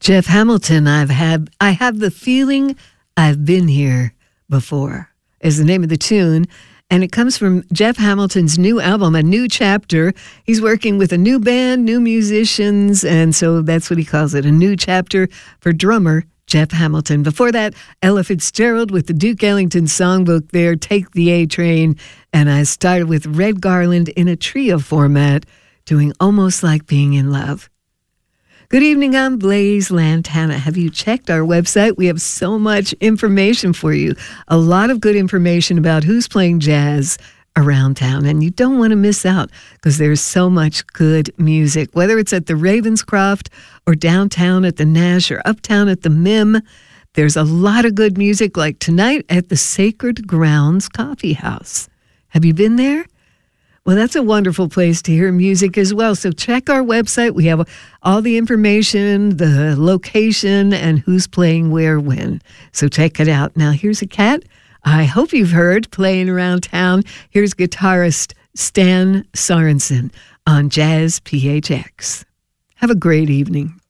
Jeff Hamilton, I have the feeling I've been here before is the name of the tune. And it comes from Jeff Hamilton's new album, A New Chapter. He's working with a new band, new musicians, and so that's what he calls it, a new chapter for drummer Jeff Hamilton. Before that, Ella Fitzgerald with the Duke Ellington songbook there, Take the A Train. And I started with Red Garland in a trio format, doing Almost Like Being in Love. Good evening, I'm Blaze Lantana. Have you checked our website? We have so much information for you. A lot of good information about who's playing jazz around town. And you don't want to miss out because there's so much good music. Whether it's at the Ravenscroft or downtown at the Nash or uptown at the MIM, there's a lot of good music like tonight at the Sacred Grounds Coffee House. Have you been there? Well, that's a wonderful place to hear music as well. So check our website. We have all the information, the location, and who's playing where when. So check it out. Now, here's a cat I hope you've heard playing around town. Here's guitarist Stan Sorensen on Jazz PHX. Have a great evening.